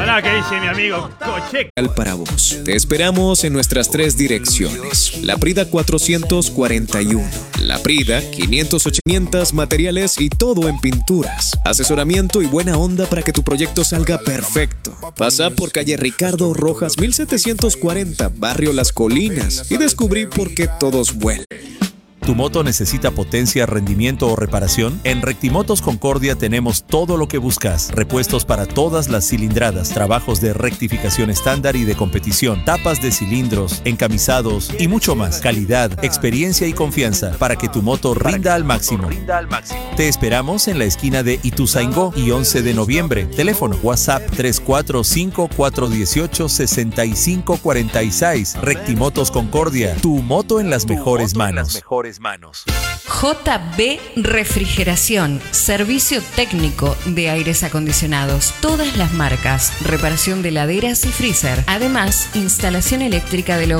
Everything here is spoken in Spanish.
Hola, ¿qué dice mi amigo Coche? Para vos. Te esperamos en nuestras 3 direcciones. La Prida 441, La Prida 500 materiales y todo en pinturas. Asesoramiento y buena onda para que tu proyecto salga perfecto. Pasa por calle Ricardo Rojas 1740, barrio Las Colinas, y descubrí por qué todos vuelan. ¿Tu moto necesita potencia, rendimiento o reparación? En Rectimotos Concordia tenemos todo lo que buscas. Repuestos para todas las cilindradas, trabajos de rectificación estándar y de competición, tapas de cilindros, encamisados y mucho más. Calidad, experiencia y confianza para que tu moto rinda al máximo. Te esperamos en la esquina de Ituzaingó y 11 de noviembre. Teléfono WhatsApp 345-418-6546. Rectimotos Concordia, tu moto en las mejores manos. JB Refrigeración, servicio técnico de aires acondicionados, todas las marcas, reparación de heladeras y freezer, además instalación eléctrica del hogar.